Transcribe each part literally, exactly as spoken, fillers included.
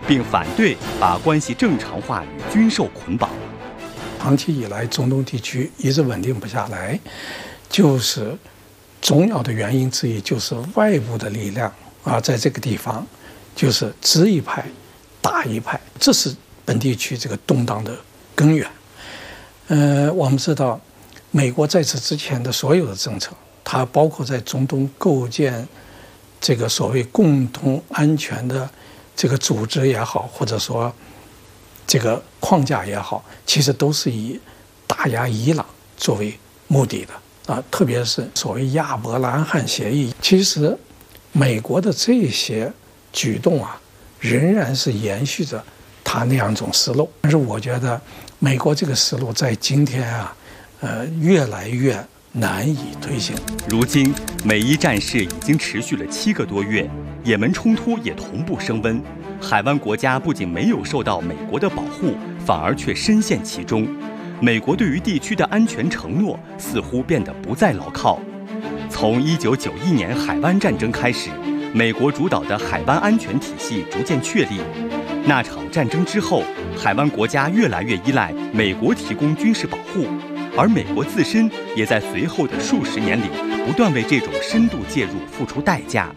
并反对把关系正常化与军售捆绑。 长期以来，中东地区一直稳定不下来，就是重要的原因之一，就是外部的力量啊，在这个地方就是支一派打一派，这是本地区这个动荡的根源。呃，我们知道，美国在此之前的所有的政策，它包括在中东构建这个所谓共同安全的这个组织也好，或者说这个框架也好，其实都是以打压伊朗作为目的的啊，特别是所谓亚伯兰罕协议。其实，美国的这些举动啊，仍然是延续着他那样一种思路。但是，我觉得美国这个思路在今天啊，呃，越来越难以推行。 如今，美伊战事已经持续了七个多月，也门冲突也同步升温。海湾国家不仅没有受到美国的保护，反而却深陷其中。美国对于地区的安全承诺似乎变得不再牢靠。从一九九一年海湾战争开始，美国主导的海湾安全体系逐渐确立。那场战争之后，海湾国家越来越依赖美国提供军事保护，而美国自身也在随后的数十年里不断为这种深度介入付出代价。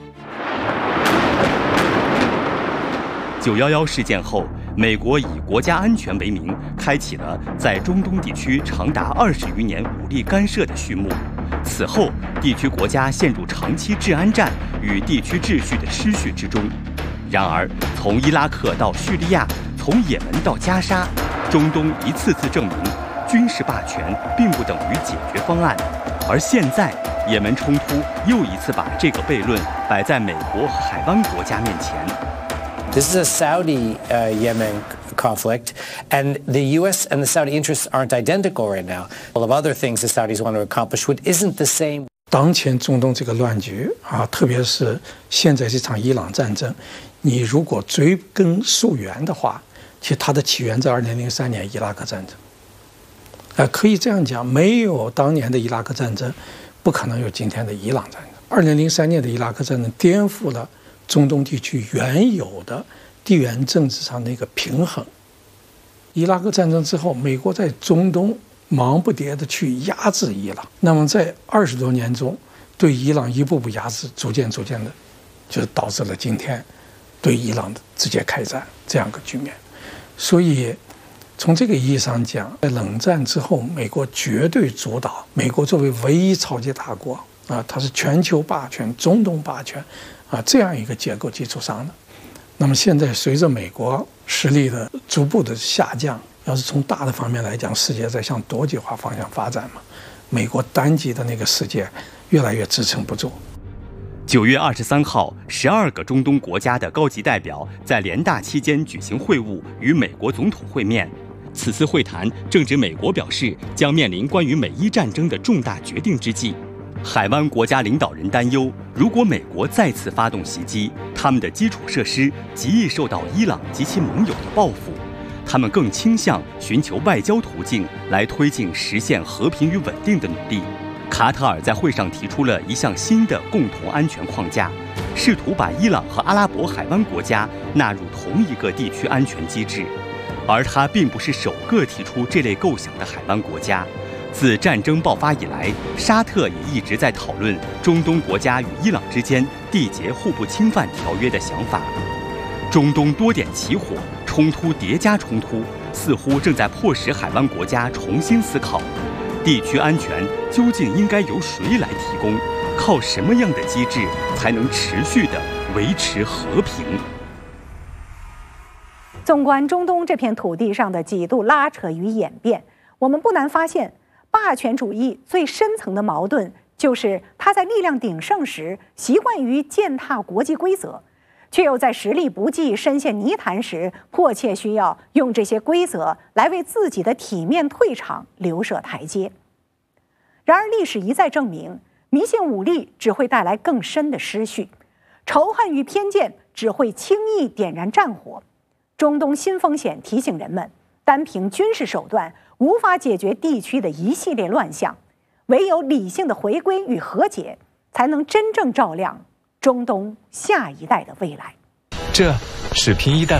九一一事件后，美国以国家安全为名，开启了在中东地区长达二十余年武力干涉的序幕。此后，地区国家陷入长期治安战与地区秩序的失序之中。然而，从伊拉克到叙利亚，从也门到加沙，中东一次次证明，军事霸权并不等于解决方案。而现在，也门冲突又一次把这个悖论摆在美国和海湾国家面前。 This is a Saudi uh, Yemen conflict, and the U S and the Saudi interests aren't identical right now. All of other things the Saudis want to accomplish, which isn't the same. 当前中东这个乱局啊，特别是现在这场伊朗战争，你如果追根溯源的话，其实它的起源在二零零三年伊拉克战争。呃，可以这样讲，没有当年的伊拉克战争，不可能有今天的伊朗战争。二零零三年的伊拉克战争颠覆了中东地区原有的地缘政治上的一个平衡。伊拉克战争之后，美国在中东忙不迭地去压制伊朗，那么在二十多年中，对伊朗一步步压制，逐渐逐渐的，就是导致了今天对伊朗的直接开战这样一个局面。所以，从这个意义上讲，在冷战之后，美国绝对主导。美国作为唯一超级大国啊，它是全球霸权、中东霸权啊这样一个结构基础上的。那么现在随着美国实力的逐步的下降，要是从大的方面来讲，世界在向多极化方向发展嘛，美国单极的那个世界越来越支撑不住。 九月二十三号，十二个中东国家的高级代表在联大期间举行会晤，与美国总统会面。此次会谈正值美国表示将面临关于美伊战争的重大决定之际。海湾国家领导人担忧，如果美国再次发动袭击，他们的基础设施极易受到伊朗及其盟友的报复。他们更倾向寻求外交途径来推进实现和平与稳定的努力。卡塔尔在会上提出了一项新的共同安全框架，试图把伊朗和阿拉伯海湾国家纳入同一个地区安全机制。而它并不是首个提出这类构想的海湾国家。自战争爆发以来，沙特也一直在讨论中东国家与伊朗之间缔结互不侵犯条约的想法。中东多点起火，冲突叠加冲突，似乎正在迫使海湾国家重新思考，地区安全究竟应该由谁来提供？靠什么样的机制才能持续地维持和平？ 纵观中东这片土地上的几度拉扯与演变，我们不难发现，霸权主义最深层的矛盾就是它在力量鼎盛时习惯于践踏国际规则，却又在实力不济、深陷泥潭时迫切需要用这些规则来为自己的体面退场留设台阶。然而，历史一再证明，迷信武力只会带来更深的失序，仇恨与偏见只会轻易点燃战火。中东新风险提醒人们，单凭军事手段无法解决地区的一系列乱象，唯有理性的回归与和解，才能真正照亮中东下一代的未来。 这是平一代。